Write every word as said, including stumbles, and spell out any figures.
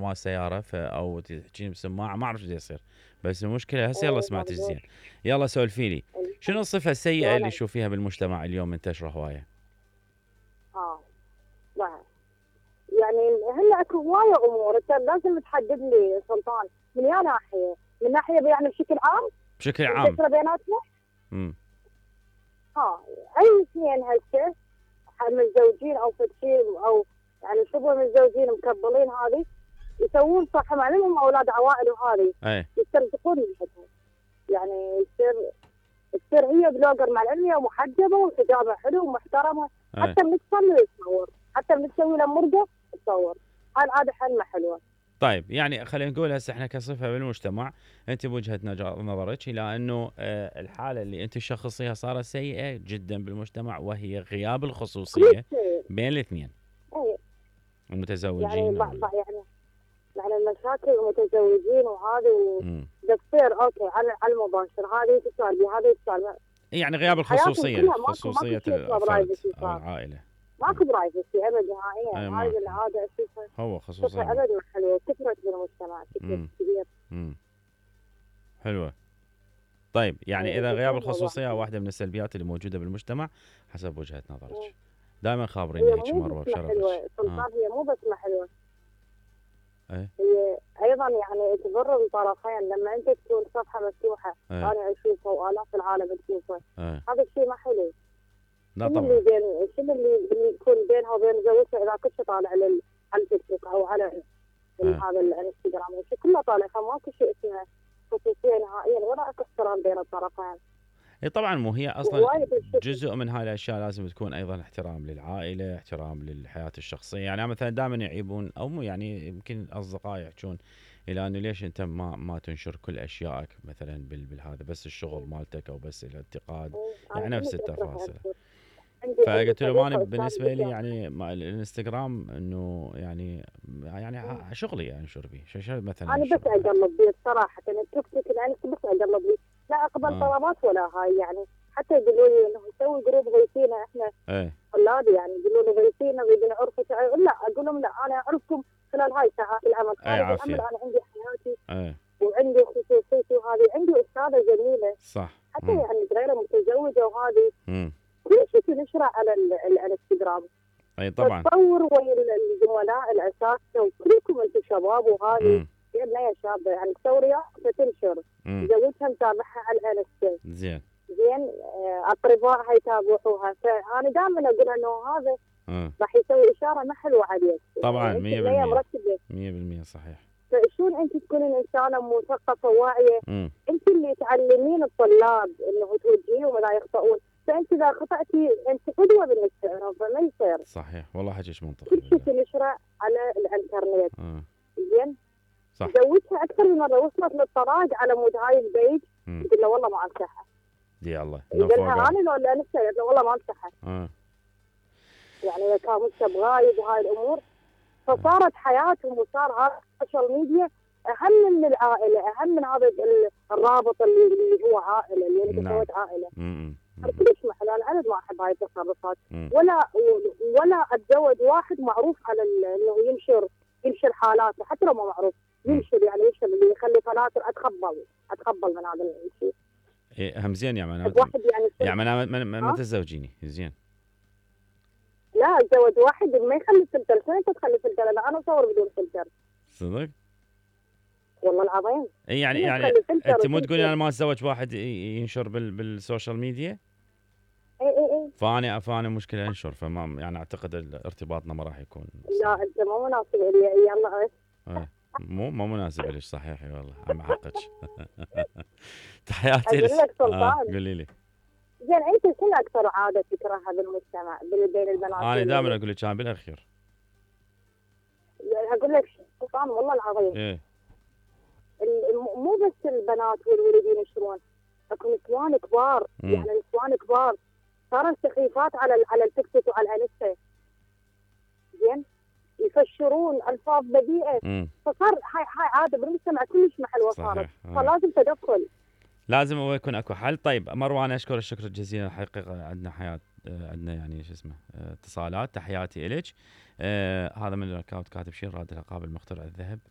مال سياره ف او تحكيني بسماعه ما اعرف شو يصير. بس المشكله هسه يلا ايه سمعتك مضبوط. زين. يلا سولفي لي شنو الصفه السيئه اللي وانا تشوفيها بالمجتمع اليوم منتشره هوايه؟ اه لا يعني هلا اكو هوايه امور انت لازم تحدد لي سلطان من يا ناحيه، من ناحيه يعني بشكل عام بشكل عام. منتشره بيناتنا. امم ها اي اثنين هسه متزوجين او فد شيء او يعني شبه متزوجين مكبلين هذه يسوون صح مع انهم اولاد عوائل وهذه اي يسترزقون من حدهم. يعني يصير تصير هي بلوجر مع العلم هي محجبه وحجابها حلو ومحترمه، اي. حتى من تصلي تصور، حتى من تسوي لها مرقه تصور. هاي العاده حلمه حلوه. طيب يعني خلينا نقول هسه احنا كصفه بالمجتمع، انت بوجهه نظرك الى انه آه، الحاله اللي انت تشخصيها صارت سيئه جدا بالمجتمع وهي غياب كل الخصوصيه شيء. بين الاثنين اي يعني المتزوجين او ب- ال... ب- يعني يعني المشاكل المتزوجين وهذه مم. بتصير اوكي على على المباشر، هذه تسال بي هذه تسال يعني غياب حياتهم الخصوصيه، كلها ماكو ماكو خصوصيه شيء اسمه الفرد برايفسي او صار. العائله. مم. ماكو برايفسي ابد نهائيا. اي هذه ماكو. العاده اشوفها هو خصوصيه صفه ما. ابد ما حلوه كثرت بالمجتمع كثر امم كبير. امم حلوه. طيب يعني اي اذا غياب بتصير موضوع الخصوصيه حلو. واحده من السلبيات اللي موجوده بالمجتمع حسب وجهه نظرك، دائما خابريني هي هيك مو مروه بس ما بشرفك. حلوه اه. سلطان، هي مو بس ما حلوه، اي هي ايضا يعني تضر الطرفين. لما انت تكون صفحه مفتوحه اي انا اشوفها والاف العالم تشوفها، اي. هذا الشيء ما حلو. لا شنو اللي طبعا. بين شنو اللي اللي يكون بينها وبين زوجها اذا كنت طالع على ال- على التيك توك او على ال- اي. هذا الانستغرام والشيء كله طالع، فماكو شيء اسمه خصوصيه نهائيا ولا اكو احترام بين الطرفين. اي طبعا مو هي اصلا وهوايه تشوف. جزء من هاي الاشياء لازم تكون ايضا احترام للعائله، احترام للحياه الشخصيه. يعني مثلا دائما يعيبون او مو يعني يمكن اصدقائي يحجون الى انه ليش انت ما ما تنشر كل اشيائك مثلا بال- بالهذا بس الشغل مالتك او بس الانتقاد، انا يعني نفس كلش اكره التفاصيل. اكثر. عندي عندي فقلت لهم انا صديقه استاذه بالنسبه لي بالجامعه. يعني مع الانستغرام انه يعني يعني ع- شغلي انشر به شو شو مثلا انا بس انشر. اقلب بيه بصراحه، التيك توك الان بس اقلب بيه، لا اقبل اه. طلبات ولا هاي يعني. حتى يقولوا لي انه نسوي جروب غيثينا احنا ايه. طلاب، يعني يقولوا لي غيثينا بدنا نعرفك. لا اقول لهم لا انا اعرفكم خلال هاي ساعات العمل، ايه خارج العمل عافيه. انا عندي حياتي ايه. وعندي خصوصيتي. وهذه عندي استاذه جميله صح. حتى امم يعني غير متزوجه وهذه امم كل شيء تنشره على ال- الانستغرام. اي طبعا. تتصور ويا الزملاء الاساتذه وكلكم انتم شباب وهذه امم هي شابه يعني تسوي فتنشر. امم زوجها متابعها على الانستا زين. زين، آه، اقربائها يتابعوها. فانا دائما اقول انه هذا اه راح يسوي اشاره ما حلوه عليك. طبعا يعني انت بنيه مية بالمية. مرتبه، مية بالمية صحيح. فشلون انت تكونين انسانه مثقفه واعيه؟ امم انت اللي تعلمين الطلاب انه توجهيهم ولا يخطئون. فانت اذا خطاتي انت قدوه بالنسبه لهم، فما يصير صحيح والله حكيش منطقي كل شيء بالله. تنشره على الانترنت. اه زين، صح. زوجها اكثر من مره وصلت للطلاق على مود هاي البيج. امم يقول له والله ما امسحها. دي الله نو يقول لها فوق. انا لو لا نفسي، يقول له والله ما امسحها. اه يعني اذا كان مكتب غايب وهاي الامور، فصارت حياتهم وصار هذا السوشيال ميديا اهم من العائله، اهم من هذا ال- الرابط اللي, اللي هو عائله، اللي انت نعم. سويت عائله. امم كلش محل. انا ابد ما احب هاي التصرفات، امم ولا ولا اتزوج واحد معروف على ال- انه ينشر ينشر حالاته حتى لو ما معروف. مم. ينشر يعني ينشر اللي يخلي فلاتر. اتقبل اتقبل من هذا الشيء. إيه هم زين يعني أحب انا واحد يعني يصير- يعني انا ما- ما ما ها؟ تتزوجيني زين. لا اتزوج واحد ما يخلي فلتر. شنو انت تخلي فلتر؟ لا انا اصور بدون فلتر صدق؟ والله العظيم. إيه يعني شنو يعني تخلي فلتر انت مو وتنشر؟ تقولين انا ما اتزوج واحد ي- ينشر بال بالسوشيال ميديا؟ اي اي اي. فانا فانا مشكله انشر فما يعني اعتقد ال- ارتباطنا ما راح يكون لا صحيح. انت مو مناسب لي. يلا ايه مو مو مناسب لك صحيح والله عم حقك. تحياتي اقول لك. لك اه سلطان. قولي لي. زين انت شنو اكثر عاده تكرهها بالمجتمع بين بين البنات انا دائما والولد؟ اقول لك كان بالاخير. يعني اقول لك سلطان والله العظيم، ايه ال- م- مو بس البنات والولد ينشرون، اكو نسوان كبار. مم. يعني نسوان كبار صارت سخيفات على ال- على التيك توك وعلى الانستا. زين، يفشرون الفاظ بذيئه. امم فصار هاي هاي عاده بالمجتمع كلش ما حلوه صارت. صحيح. آه. فلازم تدخل. لازم هو يكون اكو حل. طيب مروه اشكر الشكر الجزيل الحقيقه عندنا حياه آه، عندنا يعني شو اسمه آه، اتصالات. تحياتي الك. آه هذا من الاكونت كاتب شيء راد العقاب المخترع الذهب